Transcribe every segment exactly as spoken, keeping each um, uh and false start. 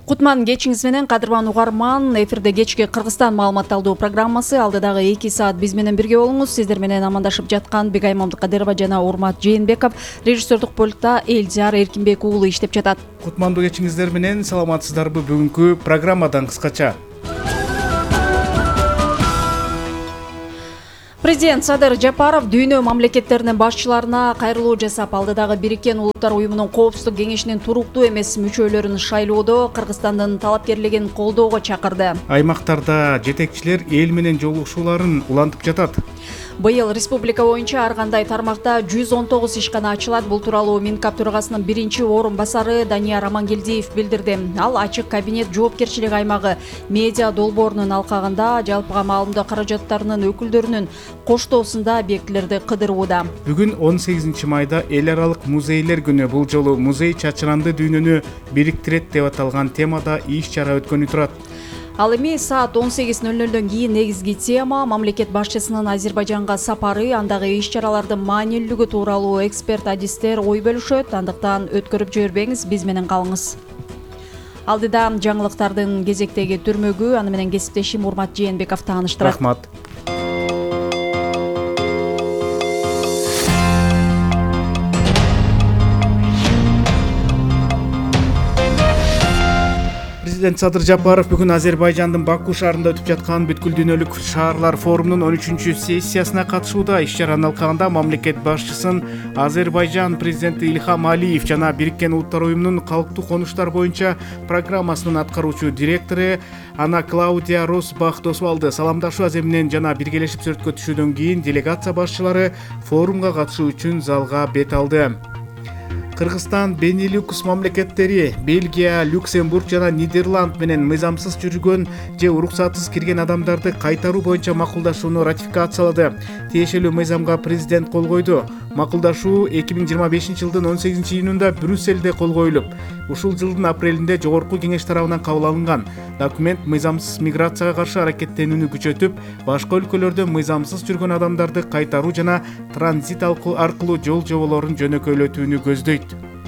Кутман кечиңиз менен кадырман угарман. Эфирде кечки Кыргызстан маалымат алуу программасы. Алдыдагы эки саат биз менен бирге болуңуз. Сиздер менен амандашып жаткан Бегай Мамдыкадырова жана Урмат Жээнбеков. Режиссердук пультта Элдияр Эркинбек уулу иштеп жатат. Кутмандуу кечиңиздер менен саламатсыздарбы? Бүгүнкү программадан кыскача. Президент Садыр Жапаров дүйнө мамлекеттеринин башчыларына кайрылуу жасап, алдыдагы Бириккен Улуттар уюмунун коопсуздук кеңешинин туруктуу эмес мүчөлөрүн шайлоодо Кыргызстандын талапкерлигин колдоого чакырды. Аймактарда жетекчилер эл менен жолугушууларын улантып жатат. Быйыл республика боюнча ар кандай тармакта жүз он тогуз ишкана ачылат. Бул тууралуу Минкап төрагасынын биринчи орун басары Данияр Амангелдиев билдирди. Ал ачык кабинет жоопкерчилик аймагы медиа долбоорунун алкагында жалпыга маалымдоо каражаттарынын өкүлдөрүнүн коштоосунда объектилерди кыдырууда. Бүгүн он сегизинчи майда эл аралык музейлер күнү. Бул жолу музей чачыранды дүйнөнү бириктирет деп аталган темада иш чара өткөнү турат. Ал эми саат он сегиз ноль нолдон кийин негизги тема мамлекет башчысынын Азербайжанга сапары, андагы иш-чаралардын маанилүүлүгү тууралуу эксперт адистер ой бөлүшөт. Андыктан өткөрүп жибербеңиз, биз менен калыңыз. Алдыда жаңылыктардын кезектеги түрмөгү, аны менен кесиптешим Урмат Жээнбеков тааныштырат. Рахмат. Президент Садыр Жапаров бүгүн Азербайжандын Баку шаарында өтүп жаткан бүткүл дүйнөлүк шаарлар форумунун он үчүнчү сессиясына катышууда. Иш-чаранын алкагында мамлекет башчысын Азербайжан президенти Ильхам Алиев жана Бириккен Улуттар уюмунун калктуу конуштар боюнча программасынын аткаруучу директору Ана Клаудия Росбах тосуп алды. Саламдашуу азем менен жана биргелешип сүрөткө түшүүдөн кийин делегация башчылары форумга катышуу үчүн залга бет алды. Кыргызстан, Бенилюкс мамлекеттери, Бельгия, Люксембург жана Нидерланд менен мыйзамсыз жүргөн же уруксатсыз кирген адамдарды кайтаруу боюнча макулдашууну ратификациялады. Тиешелүү мыйзамга президент кол койду. Макулдашуу эки миң жыйырма бешинчи жылдын он сегизинчи июнунда Брюссельде кол коюлуп, ушул жылдын апрелинде жогорку кеңеш тарабынан кабыл алынган. Документ мыйзамсыз миграцияга каршы аракеттенүүнү күчөтүп, башка өлкөлөрдө мыйзамсыз жүргөн адамдарды кайтаруу жана транзит аркылуу жол жоболорун жөнөкөйлөтүүнү көздөйт.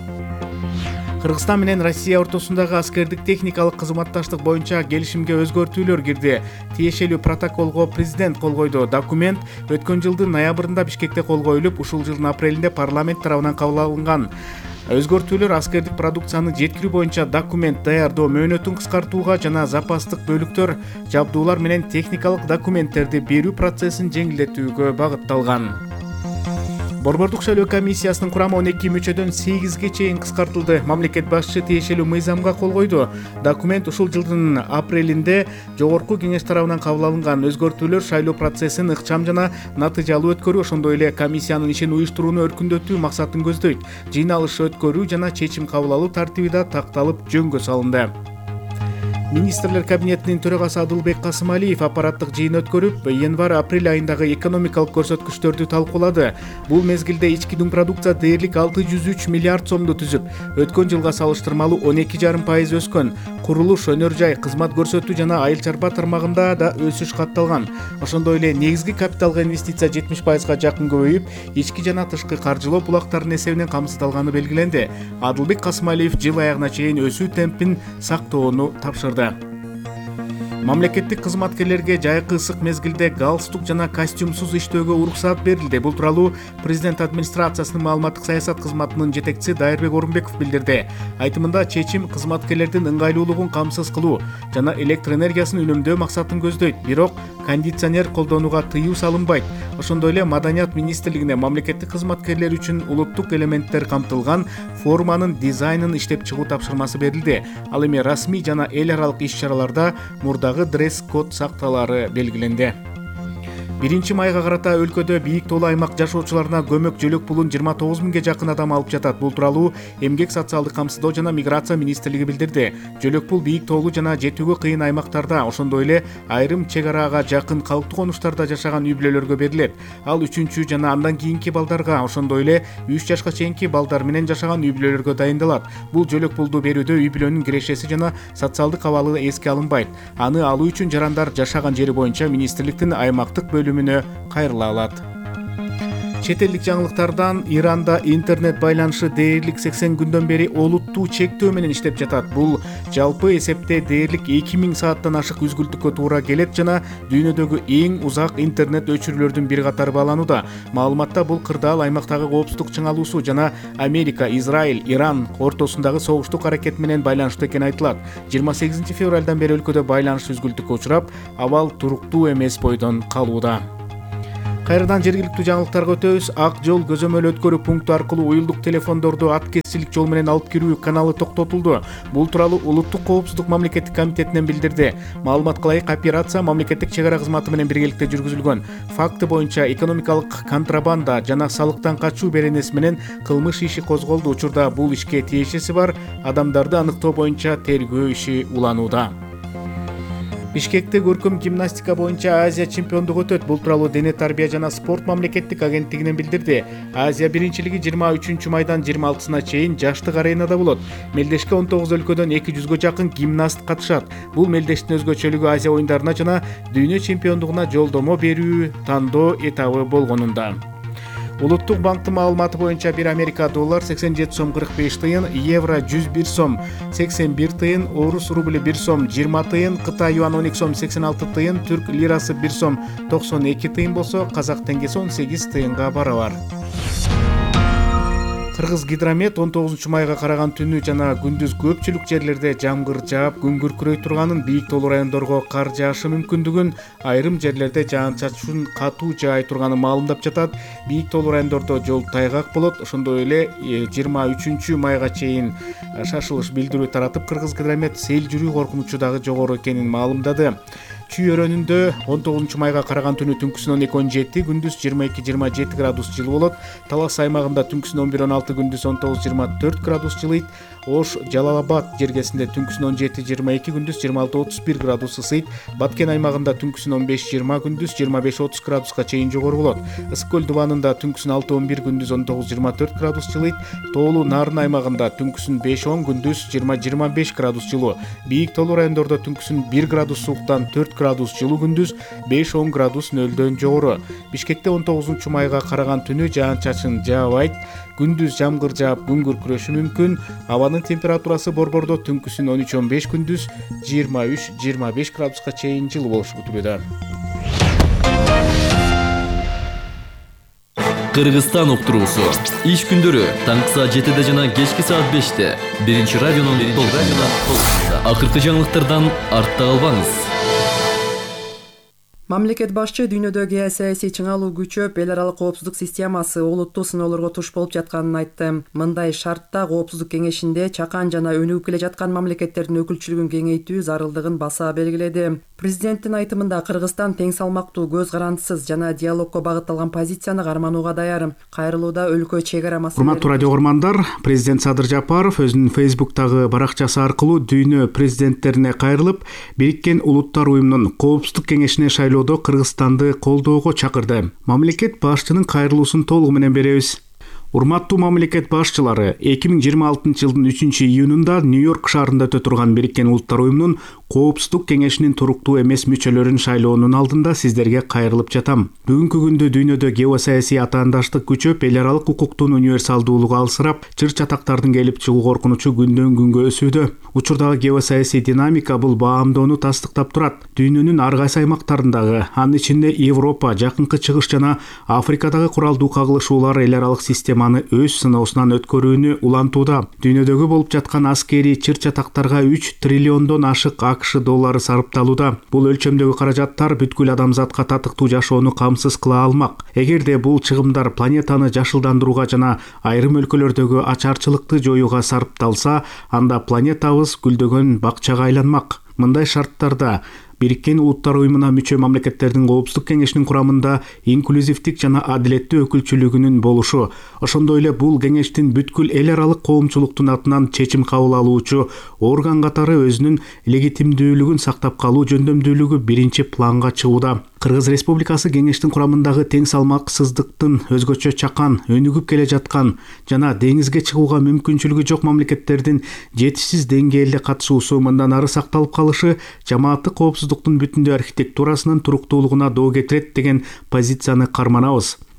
Кыргызстан менен Россия ортосундагы аскердик техникалык кызматташтык боюнча келишимге өзгөртүүлөр кирди. Тиешелүү протоколго президент кол койду. Документ өткөн жылдын ноябрында Бишкекте кол коюлуп, ушул жылдын апрелинде парламент тарабынан кабыл алынган. Өзгөртүүлөр аскердик продукцияны жеткирүү боюнча документ даярдоо мөөнөтүн кыскартууга жана запастык бөлүктөр, жабдуулар менен техникалык документтерди берүү процессин жеңилдетүүгө багытталган. Борбордук шайлоо комиссиясынын курамы он эки мүчөдөн сегизге чейин кыскартылды. Мамлекет башчысы тиешелүү мыйзамга кол койду. Документ ушул жылдын апрелинде жогорку кеңеш тарабынан кабыл алынган. Өзгөртүүлөр шайлоо процессин ыкчам жана натыйжалуу өткөрүү, ошондой эле комиссиянын ишин уюштурууну өркүндөтүү максатын көздөйт. Жыйналыш өткөрүү жана чечим кабыл алуу тартиби да такталып жөнгө салынды. Министрлер кабинетинин төрагасы Адылбек Касымалиев аппараттык жыйын өткөрүп, январь-апрель айындагы экономикалык көрсөткүчтөрдү талкуулады. Бул мезгилде ички дүң продукция дээрлик алты жүз үч миллиард сомду түзүп, өткөн жылга салыштырмалуу он эки жарым пайыз өскөн. Курулуш, өнөр жай, кызмат көрсөтүү жана айыл чарба тармагында да өсүш катталган. Ошондой эле негизги капиталга инвестиция жетимиш пайызга жакын көбөйүп, ички жана тышкы каржылоо булактарынын эсебинен камсыздалганы белгиленди. Адылбек Касымалиев жыл аягына чейин өсүү темпин сактоону тапшырды. Мамлекеттик кызматкерлерге жайкы ысык мезгилде галстук жана костюмсуз иштөөгө уруксаат берилди. Бул тууралуу президент администрациясынын маалыматтык саясат кызматынын жетекчиси Дайырбек Орунбеков билдирди. Айтымында чечим кызматкерлердин ыңгайлуулугун камсыз кылуу жана электр энергиясын үнөмдөө максатын көздөйт. Бирок кондиционер колдонууга тыюу салынбайт. Ошондой эле Маданият министрлигине мамлекеттик кызматкерлер үчүн улуттук элементтер камтылган форманын дизайнын иштеп чыгуу тапшырмасы берилди. Ал эми расмий жана эл аралык иш-чараларда мурдагы дресс-код сакталары белгиленди. биринчи майга карата өлкөдө бийик тоолуу аймак жашоочуларына көмөк жөлөк пулун жыйырма тогуз миңге жакын адам алып жатат. Бул тууралуу Эмгек социалдык камсыздоо жана миграция министрлиги билдирди. Жөлөк пул бийик тоолуу жана жетүүгө кыйын аймактарда, ошондой эле айрым чек арага жакын калктуу конуштарда жашаган үй бүлөлөргө берилет. Ал үчүнчү жана андан кийинки балдарга, ошондой эле үч жашка чейинки балдар менен жашаган үй бүлөлөргө дайындалат. Бул жөлөк пулду берүүдө үй бүлөнүн кирешеси жана социалдык абалы эске алынбайт. Аны алуу үчүн жарандар жашаган жери боюнча министрликтин аймактык бөлүмүнө кайрыла алат. Чет элдик жаңылыктардан Иранда интернет байланышы дээрлик сексен күндөн бери олуттуу чектөө менен иштеп жатат. Бул жалпы эсепте дээрлик эки миң сааттан ашык үзгүлтүккө туура келет жана дүйнөдөгү эң узак интернет өчүрүүлөрдүн бири катары бааланууда. Маалыматта бул кырдаал аймактагы коопсуздук чыңалуусу жана Америка, Израиль, Иран ортосундагы согуштук аракет менен байланыштуу экени айтылат. жыйырма сегизинчи февралдан бери өлкөдө байланыш үзгүлтүккө учурап, абал туруктуу эмес бойдон калууда. Кайрадан жергиликтүү жаңылыктарга өтөбүз. Ак жол көзөмөл өткөрүү пункту аркылуу уюлдук телефондорду аткезчилик жол менен алып кирүү каналы токтотулду. Бул тууралуу Улуттук коопсуздук мамлекеттик комитетинен билдирди. Маалыматка ылайык, операция мамлекеттик чек ара кызматы менен биргеликте жүргүзүлгөн. Факты боюнча экономикалык контрабанда жана салыктан качуу беренеси менен кылмыш иши козголду. Учурда бул ишке тиешеси бар адамдарды аныктоо боюнча тергөө иши уланууда. Бишкекте көркөм гимнастика боюнча Азия чемпиондугу өтөт. Бул тууралуу Дене тарбия жана спорт мамлекеттик агенттигинен билдирди. Азия биринчилиги жыйырма үчүнчү майдан жыйырма алтысына чейин жаштык аренада болот. Мелдешке он тогуз өлкөдөн эки жүзгө жакын гимнаст катышат. Бул мелдештин өзгөчөлүгү Азия оюндарына жана дүйнө чемпиондугуна жолдомо берүү тандоо этабы болгонунда. Улуттук банктын маалыматы боюнча бир Америка доллар сексен жети сом кырк беш тыйын, евро жүз бир сом сексен бир тыйын, орус рубль бир сом жыйырма тыйын, Кытай юан он эки сом сексен алты тыйын, түрк лирасы бир сом токсон эки тыйын болсо, казак теңгеси он сегиз тыйынга барабар. Кыргыз гидромет он тогузунчу майга караган түнү жана күндүз көпчүлүк жерлерде жамгыр жаап, күн күркүрөй турганын, бийик тоолуу райондорго кар жаашы мүмкүндүгүн, айрым жерлерде жаан-чачуун катуу жаай турганын маалымдап жатат. Бийик тоолуу райондордо жол тайгак болот. Ошондой эле жыйырма үчүнчү майга чейин шашылыш билдирүү таратып, Кыргыз гидромет сел жүрүү коркунучу дагы жогору экенин маалымдады. Чүй өрөөнүндө он тогузунчу майга караган түнү түнкүсүн он эки он жети, күндүз жыйырма эки жыйырма жети градус жылуу болот. Талас аймагында түнкүсүн он бир он алты, күндүз он тогуз жыйырма төрт градус жылыйт. Ош Жалалабад жергесинде түнкүсүн он жети жыйырма эки, күндүз жыйырма алты отуз бир градус ысыйт. Баткен аймагында түнкүсүн он беш жыйырма, күндүз жыйырма беш отуз градуска чейин жогору болот. Ысык көл дубанында түнкүсүн алты он бир, күндүз он тогуз жыйырма төрт градус жылыйт. Тоолуу Нарын аймагында түнкүсүн беш он, күндүз жыйырма жыйырма беш градус жылуу. Бийик тоолуу райондордо түнкүсүн бир градус сууктан төрт градус жылуу, күндүз беш он градус нөлдөн жогору. Бишкекте он тогузунчу майга караган түнү жаан-чачын жаабайт. Күндүз жамгыр жаап, күн күркүрөшү мүмкүн. Абанын температурасы борбордо түнкүсүн он үч он беш, күндүз жыйырма үч жыйырма беш градуска чейин жылуу болушу күтүлүүдө. Кыргызстан уктуруусу. Иш күндөрү таңкы саат жетиде жана кечки саат беште. Биринчи радионун толкунунда. Акыркы жаңылыктардан артта калбаңыз. Мамлекет башчы дүйнөдөгү саясий чыңалуу күчөп, эл аралык коопсуздук системасы олуттуу сыноолорго туш болуп жатканын айтты. Мындай шартта Коопсуздук кеңешинде чакан жана өнүгүп келе жаткан мамлекеттердин өкүлчүлүгүн кеңейтүү зарылдыгын баса белгиледи. Президенттин айтымында Кыргызстан тең салмактуу, көз карандысыз жана диалогко багытталган позицияны карманууга даяр. Кайрылууда өлкө чек ара маселелери. Урматтуу радио көрөрмандар, президент Садыр Жапаров өзүнүн Фейсбуктагы баракчасы аркылуу дүйнө президенттерине кайрылып, Бириккен Улуттар уюмунун Коопсуздук кеңешине шайлоо Кыргызстанды колдоого чакырды. Мамлекет башчынын кайрылуусун толугу менен беребиз. Урматтуу мамлекет башчылары, эки миң жыйырма алтынчы жылдын үчүнчү июнунда Нью-Йорк шаарында өтө турган Бириккен Улуттар уюмунун Коопсуздук кеңешинин туруктуу эмес мүчөлөрүн шайлоонун алдында сиздерге кайрылып жатам. Бүгүнкү күндө дүйнөдө геосаясий атаандаштык күчөп, эл аралык укуктун универсалдуулугу алсырап, чыр-чатактардын келип чыгуу коркунучу күндөн күнгө өсүүдө. Учурдагы геосаясий динамика бул баамдоону тастыктап турат. Дүйнөнүн ар кайсы аймактарындагы, анын ичинде Европа, Жакынкы Чыгыш жана Африкадагы куралдуу кагылышуулар эл аралык системаны өз сыноосунан өткөрүүнү улантууда. Дүйнөдөгү болуп жаткан аскерий чыр-чатактарга үч триллиондон ашык АКШ доллары сарпталууда. Бул өлчөмдөгү каражаттар бүткүл адамзатка татыктуу жашоону камсыз кыла алмак. Эгерде бул чыгымдар планетаны жашылдандырууга жана айрым өлкөлөрдөгү ачарчылыкты жоюуга сарпталса, анда планетабыз гүлдөгөн бакчага айланмак. Мындай шарттарда Бириккен Улуттар уюмуна мүчө мамлекеттердин Коопсуздук кеңешинин курамында инклюзивдик жана адилеттүү өкүлчүлүгүнүн болушу, ошондой эле бул кеңештин бүткүл эл аралык коомчулуктун атынан чечим кабыл алуучу орган катары өзүнүн легитимдүүлүгүн сактап калуу жөндөмдүүлүгү биринчи планга чыгууда. Кыргыз Республикасы кеңештин курамындагы тең салмаксыздыктын өзгөчө чакан, өнүгүп келе жаткан жана деңизге чыгууга мүмкүнчүлүгү жок мамлекеттердин жетишсиз деңгээлде катышуусу мындан ары сакталып калышы жамааттык коопсуздуктун бүтүндүү архитектурасынын туруктуулугуна доо кетирет деген позицияны карманабыз.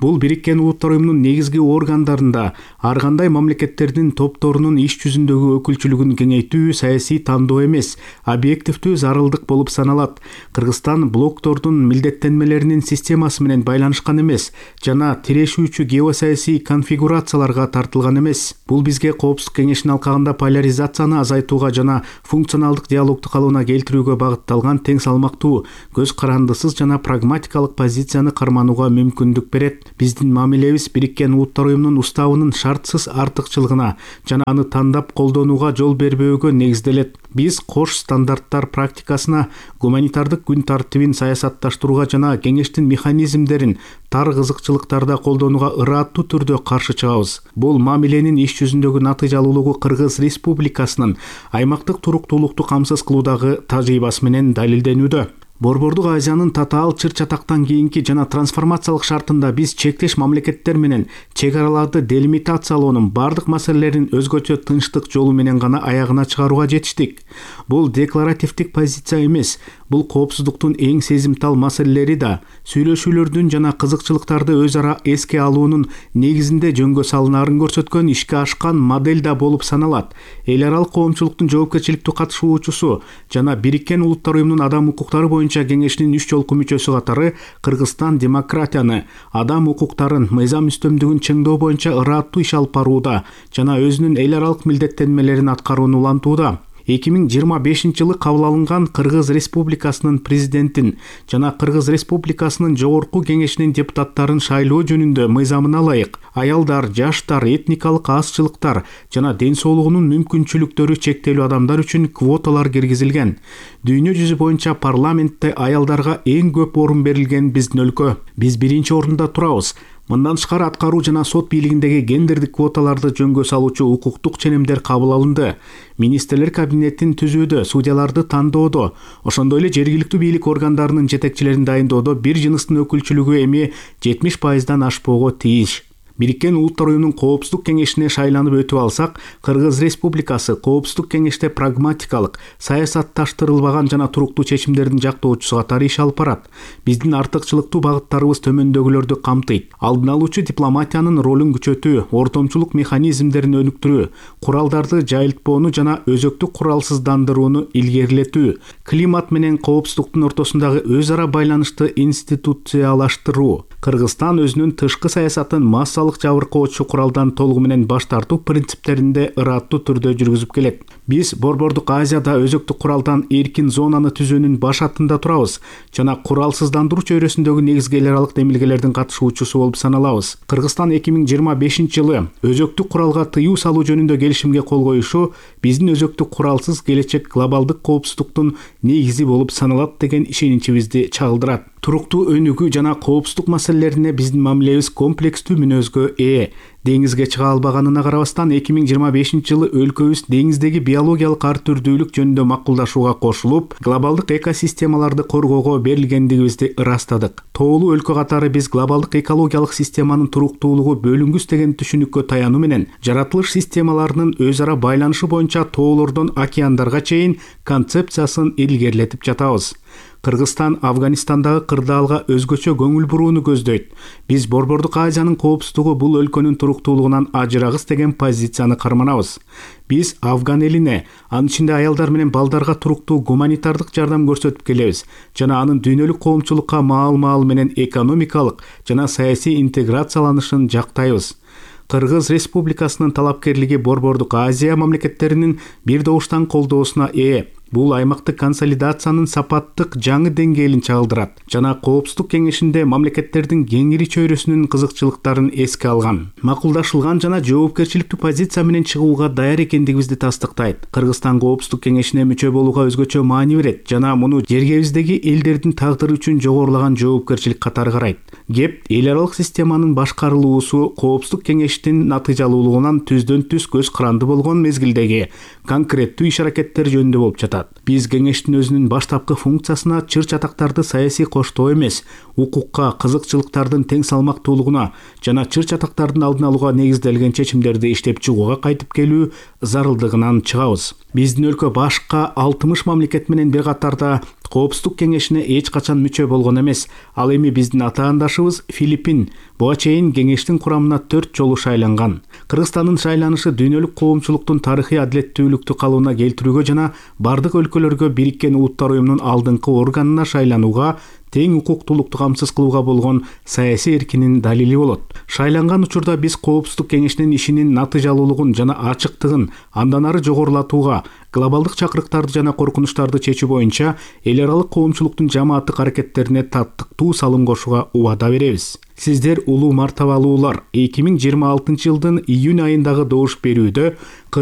Бул Бириккен Улуттар Уюмунун негизги органдарында ар кандай мамлекеттердин топторунун иш жүзүндөгү өкүлчүлүгүн кеңейтүү саясий тандоо эмес, объективдүү зарылдык болуп саналат. Кыргызстан блоктордун милдеттенмелеринин системасы менен байланышкан эмес жана тирешүүчү геосаясий конфигурацияларга тартылган эмес. Бул бизге Коопсуздук кеңешинин алкагында поляризацияны азайтууга жана функционалдык диалогду калыбына келтирүүгө багытталган тең салмактуу, көз карандысыз жана прагматикалык позицияны карманууга мүмкүндүк берет. Биздин мамилебиз Бириккен Улуттар Уюмунун уставынын шартсыз артыкчылыгына жана аны тандап колдонууга жол бербөөгө негизделет. Биз кош стандарттар практикасына, гуманитардык күн тартибин саясатташтырууга жана кеңештин механизмдерин тар кызыкчылыктарда колдонууга ыраттуу түрдө каршы чыгабыз. Бул мамиленин иш жүзүндөгү натыйжалуулугу Кыргыз Республикасынын аймактык туруктуулукту камсыз кылуудагы тажрыйбасы менен далилденүүдө. Борбордук Азиянын татаал чыр-чатактан кийинки жана трансформациялык шартында биз чектеш мамлекеттер менен чек араларды делимитациялоонун бардык маселелерин өзгөчө тынчтык жолу менен гана аягына чыгарууга жетиштик. Бул декларативдик позиция эмес, бул коопсуздуктун эң сезимтал маселелери да сүйлөшүүлөрдүн жана кызыкчылыктарды өз ара эске алуунун негизинде жөнгө салынаарын көрсөткөн ишке ашкан модель да болуп саналат. Эл аралык коомчулуктун жоопкерчиликтүү катышуучусу жана Бириккен Улуттар Уюмунун адам укуктары боюнча кеңешинин үч жолку мүчөсү катары Кыргызстан демократияны, адам укуктарын, мыйзам үстөмдүгүн чыңдоо боюнча ыраттуу иш алып барууда жана өзүнүн эл аралык милдеттенмелерин аткарууну улантууда. эки миң жыйырма бешинчи жылы кабыл алынган Кыргыз Республикасынын президентин жана Кыргыз Республикасынын жогорку кеңешинин депутаттарын шайлоо жөнүндө мыйзамына ылайык аялдар, жаштар, этникалык азчылыктар жана ден соолугунун мүмкүнчүлүктөрү чектелүү адамдар үчүн квоталар киргизилген. Дүйнө жүзү боюнча парламентте аялдарга эң көп орун берилген биздин өлкө. Биз биринчи орунда турабыз. Мындан тышкары аткаруу жана сот бийлигиндеги гендердик квоталарды жөнгө салуучу укуктук ченемдер кабыл алынды. Министрлер кабинетин түзүүдө, судьяларды тандоодо, ошондой эле жергиликтүү бийлик органдарынын жетекчилерин дайындоодо бир жыныстын өкүлчүлүгү эми жетимиш пайыздан ашпоого тийиш. Бириккен Улуттар Уюмунун Коопсуздук кеңешине шайланып өтүп алсак, Кыргыз Республикасы Коопсуздук кеңеште прагматикалык, саясатташтырылбаган жана туруктуу чечимдердин жактоочусу катары иш алып барат. Биздин артыкчылыктуу багыттарыбыз төмөндөгүлөрдү камтыйт: алдын алуучу дипломатиянын ролун күчөтүү, ортомчулук механизмдерин өнүктүрүү, куралдарды жайылтпоону жана өзөктүк куралсыздандырууну илгерилетүү, климат менен коопсуздуктун ортосундагы өз ара байланышты институциялаштыруу. Кыргызстан өзүнүн тышкы саясатын массалык жабыркоочу куралдан толугу менен баш тартуу принциптеринде ыраттуу түрдө жүргүзүп келет. Биз Борбордук Азияда өзөктүк куралдан эркин зонаны түзүүнүн баш аттында турабыз жана куралсыздандыруу чөйрөсүндөгү негизги эл аралык демилгелердин катышуучусу болуп саналабыз. Кыргызстан эки миң жыйырма бешинчи жылы өзөктүк куралга тыюу салуу жөнүндө келишимге кол коюшу биздин өзөктүк куралсыз келечек глобалдык коопсуздуктун негизи болуп саналат деген ишеничибизди чагылдырат. Туруктуу өнүгүү жана коопсуздук маселелерине биздин мамилебиз комплекстүү мүнөзгө ээ. Деңизге чыга албаганына карабастан эки миң жыйырма бешинчи жылы өлкөбүз деңиздеги биологиялык ар түрдүүлүк жөнүндө макулдашууга кошулуп, глобалдык экосистемаларды коргоого берилгендигибизди ырастадык. Тоолуу өлкө катары биз глобалдык экологиялык системанын туруктуулугу бөлүнгүс деген түшүнүккө таянуу менен жаратылыш системаларынын өз ара байланышы боюнча тоолордон океандарга чейин концепциясын илгерилетип жатабыз. Кыргызстан Афганистандагы кырдаалга өзгөчө көңүл бурууну көздөйт. Биз Борбордук Азиянын коопсуздугу бул өлкөнүн туруктуулугунан ажырагыс деген позицияны карманабыз. Биз Афган элине, анын ичинде аялдар менен балдарга туруктуу гуманитардык жардам көрсөтүп келебиз жана анын дүйнөлүк коомчулукка маал-маал менен экономикалык жана саясий интеграцияланышын жактайбыз. Кыргыз Республикасынын талапкерлиги Борбордук Азия мамлекеттеринин бир добуштан колдоосуна ээ. Бул аймактык консолидациянын сапаттык жаңы деңгээлин чагылдырат жана Коопсуздук кеңешинде мамлекеттердин кеңири чөйрөсүнүн кызыкчылыктарын эске алган, макулдашылган жана жоопкерчиликтүү позиция менен чыгууга даяр экендигибизди тастыктайт. Кыргызстан Коопсуздук кеңешине мүчө болууга өзгөчө маани берет жана муну жергебиздеги элдердин тагдыры үчүн жогорулаган жоопкерчилик катары карайт. Кеп эл аралык системанын башкарылуусу Коопсуздук кеңештин натыйжалуулугунан түздөн түз көз каранды болгон мезгилдеги конкреттүү иш-аракеттер жөнүндө болуп жатат. Биз кеңештин өзүнүн баштапкы функциясына чыр-чатактарды саясий коштоо эмес, укукка, кызыкчылыктардын тең салмактуулугуна жана чыр-чатактардын алдын алууга негизделген чечимдерди иштеп чыгууга кайтып келүү зарылдыгынан чыгабыз. Биздин өлкө башка алтымыш мамлекет менен бир катарда Коопсуздук кеңешине эч качан мүчө болгон эмес. Ал эми биздин атаандашыбыз Филиппин буга чейин кеңештин курамына төрт жолу шайланган. Кыргызстандын шайланышы дүйнөлүк коомчулуктун тарыхый адилеттүүлүктү калыбына келтирүүгө жана бардык өлкөлөргө Бириккен Улуттар уюмунун алдыңкы органына шайланууга, тең укуктуулукту камсыз кылууга болгон саясий эркинин далили болот. Шайланган учурда биз Коопсуздук кеңешинин ишинин натыйжалуулугун жана ачыктыгын андан ары жогорулатууга, глобалдык чакырыктарды жана коркунучтарды чечүү боюнча эл аралык коомчулуктун жамааттык аракеттерине таттыктуу салым кошууга убада беребиз. Сиздер улуу мартабалуулар, эки миң жыйырма алтынчы жылдын июнь айындагы добуш берүүдө